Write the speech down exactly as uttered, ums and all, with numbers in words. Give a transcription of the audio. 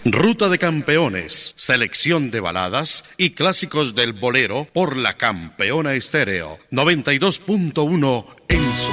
Ruta de Campeones, selección de baladas y clásicos del bolero por la Campeona Estéreo noventa y dos punto uno en su